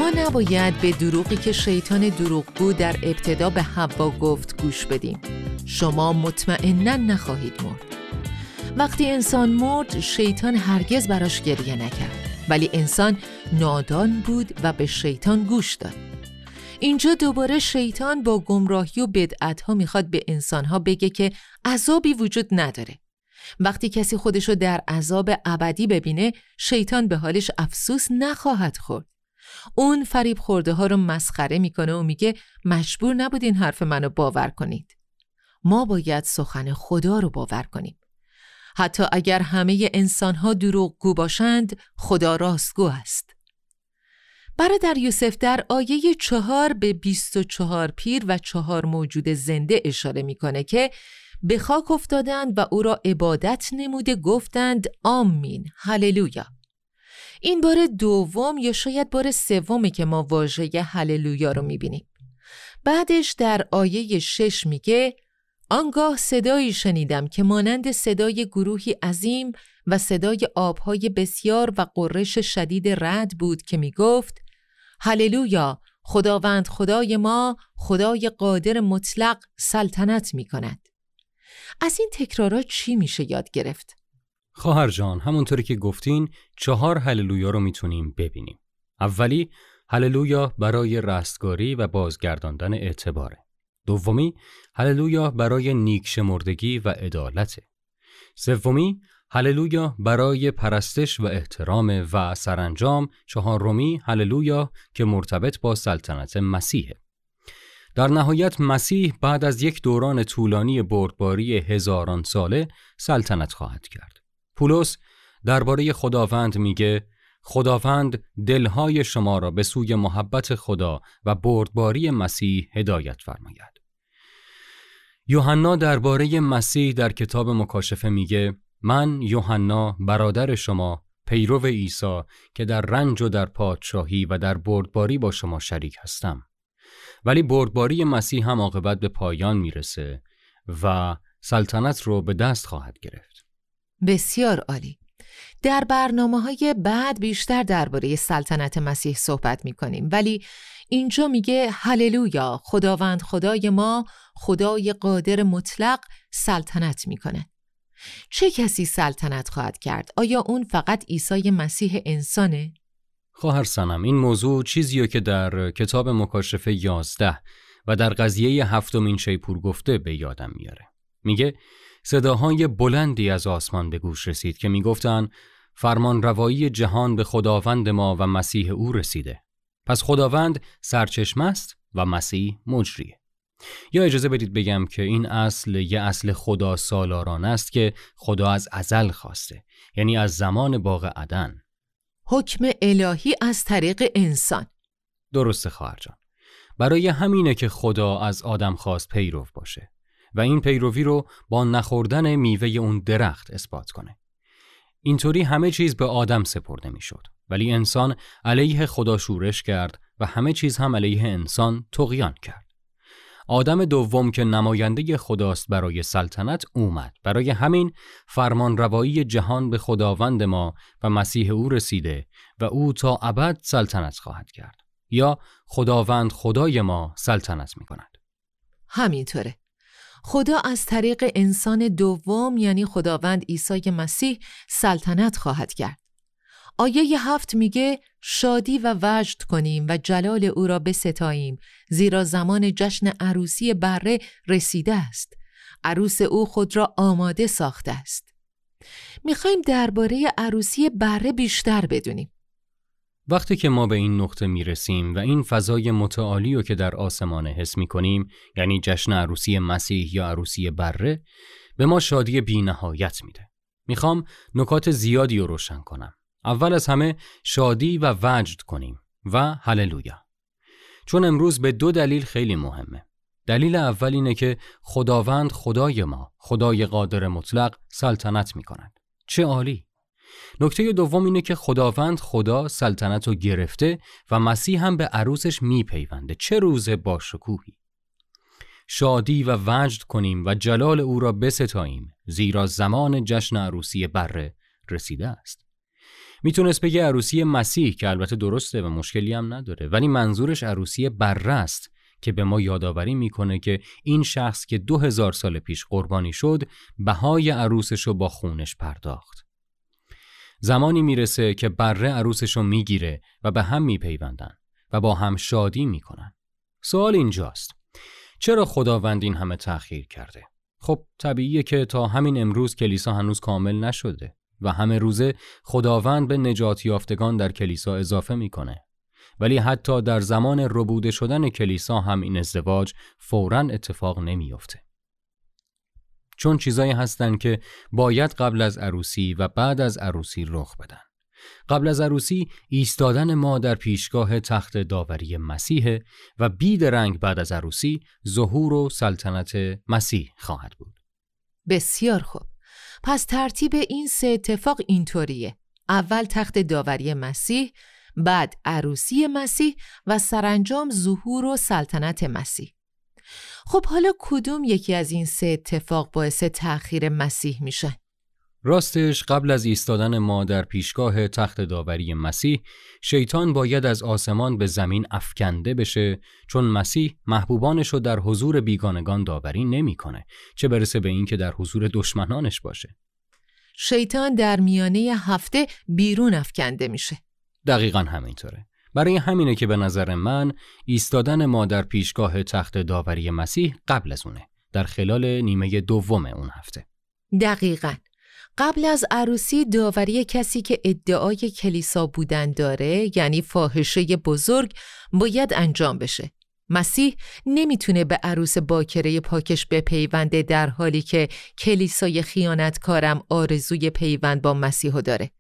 ما نباید به دروغی که شیطان دروغگو در ابتدا به حوا گفت گوش بدیم. شما مطمئناً نخواهید مرد. وقتی انسان مرد، شیطان هرگز براش گریه نکرد، ولی انسان نادان بود و به شیطان گوش داد. اینجا دوباره شیطان با گمراهی و بدعت‌ها میخواد به انسان‌ها بگه که عذابی وجود نداره. وقتی کسی خودشو در عذاب ابدی ببینه، شیطان به حالش افسوس نخواهد خورد. اون فریب خورده ها رو مسخره میکنه و میگه مجبور نبودین حرف منو باور کنید. ما باید سخن خدا رو باور کنیم. حتی اگر همه انسان‌ها دروغگو باشند، خدا راستگو است. برادر یوسف در آیه 4 به 24 پیر و 4 موجود زنده اشاره میکنه که به خاک افتادند و او را عبادت نموده گفتند آمین، هللویا. این بار دوم یا شاید بار سومی که ما واژه هللویا رو میبینیم. بعدش در آیه 6 میگه آنگاه صدایی شنیدم که مانند صدای گروهی عظیم و صدای آبهای بسیار و غرش شدید رعد بود که میگفت هللویا، خداوند خدای ما، خدای قادر مطلق سلطنت میکند. از این تکرارات چی میشه یاد گرفت؟ خواهر جان، همونطوری که گفتین 4 هللویا رو میتونیم ببینیم. اولی، هللویا برای رستگاری و بازگرداندن اعتباره. دومی، هللویا برای نیکشمردگی و عدالته. سومی، هللویا برای پرستش و احترام و سرانجام 4می، هللویا که مرتبط با سلطنت مسیحه. در نهایت مسیح بعد از یک دوران طولانی بردباری هزاران ساله سلطنت خواهد کرد. پولس درباره خداوند میگه خداوند دلهای شما را به سوی محبت خدا و بردباری مسیح هدایت فرماید. یوحنا درباره مسیح در کتاب مکاشفه میگه من یوحنا برادر شما پیرو عیسی که در رنج و در پادشاهی و در بردباری با شما شریک هستم. ولی بردباری مسیح هم عاقبت به پایان میرسه و سلطنت رو به دست خواهد گرفت. بسیار عالی. در برنامه‌های بعد بیشتر درباره سلطنت مسیح صحبت می‌کنیم، ولی اینجا میگه هللویا، خداوند خدای ما، خدای قادر مطلق سلطنت می‌کنه. چه کسی سلطنت خواهد کرد؟ آیا اون فقط عیسی مسیح انسانه؟ خواهر سنم، این موضوع چیزیه که در کتاب مکاشفه 11 و در قضیه 7 شیپور گفته به یادم میاره. میگه صداهای بلندی از آسمان به گوش رسید که میگفتن فرمان روایی جهان به خداوند ما و مسیح او رسیده. پس خداوند سرچشمه است و مسیح مجریه. یا اجازه بدید بگم که این اصل یه اصل خدا سالارانه است که خدا از ازل خواسته، یعنی از زمان باغ عدن. حکم الهی از طریق انسان. درسته خواهر جان. برای همینه که خدا از آدم خواست پیرو باشه و این پیروی رو با نخوردن میوه اون درخت اثبات کنه. اینطوری همه چیز به آدم سپرده میشد، ولی انسان علیه خدا شورش کرد و همه چیز هم علیه انسان طغیان کرد. آدم دوم که نماینده خداست برای سلطنت اومد. برای همین فرمان روایی جهان به خداوند ما و مسیح او رسیده و او تا ابد سلطنت خواهد کرد. یا خداوند خدای ما سلطنت می کند. همینطوره. خدا از طریق انسان دوم یعنی خداوند عیسی مسیح سلطنت خواهد کرد. آیه 7 میگه شادی و وجد کنیم و جلال او را بستاییم، زیرا زمان جشن عروسی بره رسیده است. عروس او خود را آماده ساخته است. میخوایم درباره عروسی بره بیشتر بدونیم. وقتی که ما به این نقطه میرسیم و این فضای متعالی رو که در آسمانه حس میکنیم، یعنی جشن عروسی مسیح یا عروسی بره، به ما شادی بی نهایت میده. میخوام نکات زیادی رو روشن کنم. اول از همه شادی و وجد کنیم و هللویا. چون امروز به 2 دلیل خیلی مهمه. دلیل اول اینه که خداوند خدای ما، خدای قادر مطلق سلطنت میکند. چه عالی! نکته دوم اینه که خداوند خدا سلطنت رو گرفته و مسیح هم به عروسش میپیونده. چه روز با شکوهی! شادی و وجد کنیم و جلال او را بستاییم، زیرا زمان جشن عروسی بره رسیده است. میتونست بگه عروسی مسیح، که البته درسته و مشکلی هم نداره، ولی منظورش عروسی بره است که به ما یادآوری میکنه که این شخص که 2000 سال پیش قربانی شد بهای عروسشو با خونش پرداخت. زمانی میرسه که بره عروسشو میگیره و به هم میپیوندن و با هم شادی میکنن. سوال اینجاست: چرا خداوند این همه تأخیر کرده؟ خب طبیعیه که تا همین امروز کلیسا هنوز کامل نشده و همه روزه خداوند به نجات یافتگان در کلیسا اضافه میکنه. ولی حتی در زمان ربوده شدن کلیسا هم این ازدواج فوراً اتفاق نمیفته. چون چیزایی هستن که باید قبل از عروسی و بعد از عروسی رخ بدن. قبل از عروسی ایستادن ما در پیشگاه تخت داوری مسیح و بیدرنگ بعد از عروسی ظهور و سلطنت مسیح خواهد بود. بسیار خوب. پس ترتیب این 3 اتفاق اینطوریه: اول تخت داوری مسیح، بعد عروسی مسیح و سرانجام ظهور و سلطنت مسیح. خب حالا کدوم یکی از این 3 اتفاق باعث تأخیر مسیح میشه؟ راستش قبل از ایستادن ما در پیشگاه تخت داوری مسیح، شیطان باید از آسمان به زمین افکنده بشه، چون مسیح محبوبانش رو در حضور بیگانگان داوری نمی‌کنه، چه برسه به این که در حضور دشمنانش باشه. شیطان در میانه هفته بیرون افکنده میشه. دقیقاً همینطوره. برای همینه که به نظر من ایستادن ما در پیشگاه تخت داوری مسیح قبل از اونه، در خلال نیمه دوم اون هفته. دقیقاً. قبل از عروسی داوری کسی که ادعای کلیسا بودن داره، یعنی فاحشه بزرگ، باید انجام بشه. مسیح نمیتونه به عروس باکره پاکش بپیونده در حالی که کلیسای خیانتکارم آرزوی پیوند با مسیحو داره.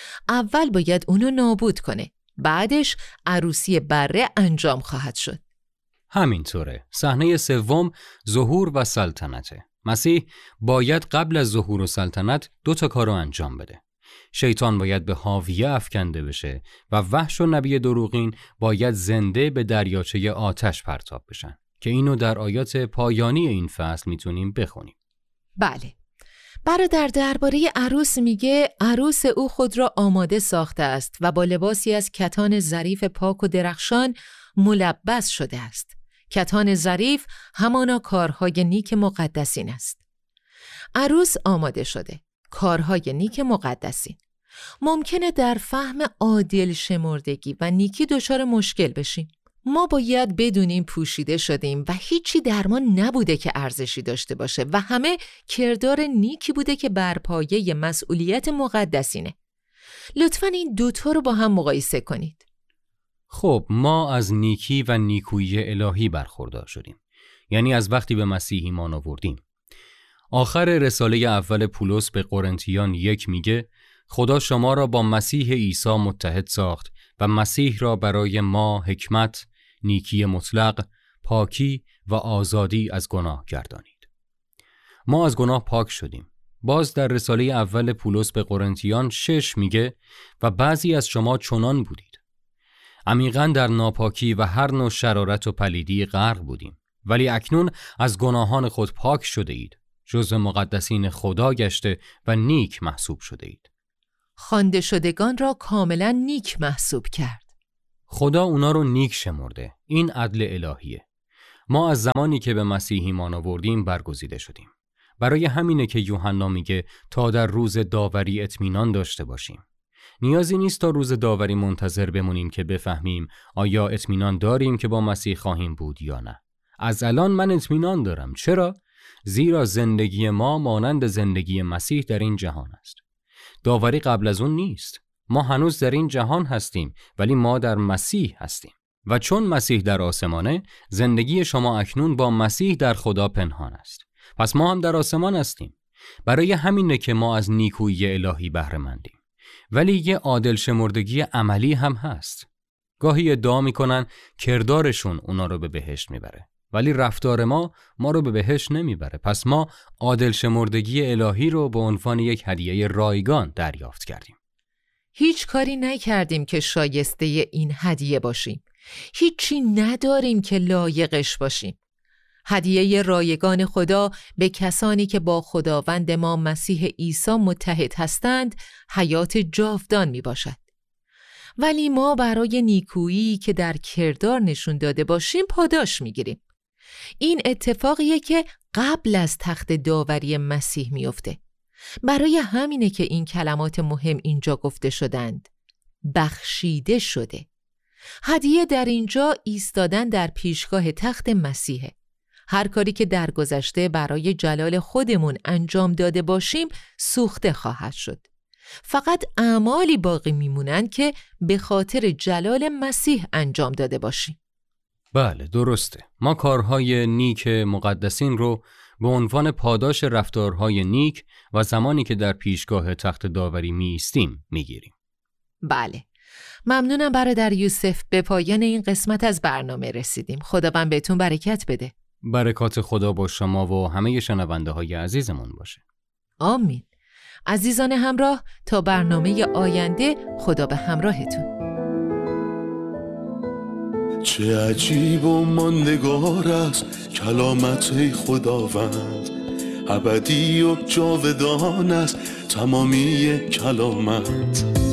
اول باید اونو نابود کنه. بعدش عروسی بره انجام خواهد شد. همینطوره. صحنه سوم ظهور و سلطنته. مسیح باید قبل از ظهور و سلطنت 2 کارو انجام بده. شیطان باید به حاویه افکنده بشه و وحش و نبی دروغین باید زنده به دریاچه آتش پرتاب بشن که اینو در آیات پایانی این فصل میتونیم بخونیم. بله. برادر درباره عروس میگه عروس او خود را آماده ساخته است و با لباسی از کتان ظریف پاک و درخشان ملبس شده است. کتان ظریف همانا کارهای نیک مقدسین است. عروس آماده شده. کارهای نیک مقدسین. ممکنه در فهم عادل شمردگی و نیکی دچار مشکل بشیم. ما باید بدونیم پوشیده شدیم و هیچی در ما نبوده که ارزشی داشته باشه و همه کردار نیکی بوده که بر پایه مسئولیت مقدسینه. لطفاً این 2 رو با هم مقایسه کنید. خب ما از نیکی و نیکویی الهی برخوردار شدیم، یعنی از وقتی به مسیح ایمان آوردیم. آخر رساله اول پولس به قرنتیان 1 میگه خدا شما را با مسیح عیسی متحد ساخت و مسیح را برای ما حکمت، نیکی مطلق، پاکی و آزادی از گناه گردانید. ما از گناه پاک شدیم. باز در رساله اول پولس به قرنتیان 6 میگه و بعضی از شما چنان بودید. عمیقاً در ناپاکی و هر نوع شرارت و پلیدی غرق بودیم، ولی اکنون از گناهان خود پاک شده اید، جزو مقدسین خدا گشته و نیک محسوب شده اید. خوانده شدگان را کاملا نیک محسوب کرد. خدا اونا رو نیک شمرده. این عدل الهیه. ما از زمانی که به مسیح ایمان آوردیم برگزیده شدیم. برای همینه که یوحنا میگه تا در روز داوری اطمینان داشته باشیم. نیازی نیست تا روز داوری منتظر بمونیم که بفهمیم آیا اطمینان داریم که با مسیح خواهیم بود یا نه. از الان من اطمینان دارم. چرا؟ زیرا زندگی ما مانند زندگی مسیح در این جهان است. داوری قبل از اون نیست. ما هنوز در این جهان هستیم، ولی ما در مسیح هستیم. و چون مسیح در آسمانه، زندگی شما اکنون با مسیح در خدا پنهان است. پس ما هم در آسمان هستیم. برای همینه که ما از نیکویی الهی بهره مندیم. ولی یه عادل شمردگی عملی هم هست. گاهی ادعا میکنن کردارشون اونا رو به بهشت میبره، ولی رفتار ما رو به بهشت نمیبره. پس ما عادل شمردگی الهی رو به عنوان یک هدیه رایگان دریافت کردیم. هیچ کاری نکردیم که شایسته این هدیه باشیم. هیچی نداریم که لایقش باشیم. هدیه رایگان خدا به کسانی که با خداوند ما مسیح عیسی متحد هستند حیات جاودان می باشد. ولی ما برای نیکویی که در کردار نشون داده باشیم پاداش می گیریم. این اتفاقیه که قبل از تخت داوری مسیح می افته. برای همینه که این کلمات مهم اینجا گفته شدند. بخشیده شده. هدیه در اینجا ایستادن در پیشگاه تخت مسیحه. هر کاری که در گذشته برای جلال خودمون انجام داده باشیم سوخته خواهد شد. فقط اعمالی باقی میمونن که به خاطر جلال مسیح انجام داده باشیم. بله درسته. ما کارهای نیک مقدسین رو به عنوان پاداش رفتارهای نیک و زمانی که در پیشگاه تخت داوری میایستیم میگیریم. بله. ممنونم برادر یوسف. به پایان این قسمت از برنامه رسیدیم. خداوند بهتون برکت بده. برکات خدا با شما و همه شنونده های عزیزمون باشه. آمین. عزیزان همراه، تا برنامه آینده خدا به همراهتون. چه عجیب و ماندگار است کلامت خداوند، ابدی و جاودان است تمامی کلامت.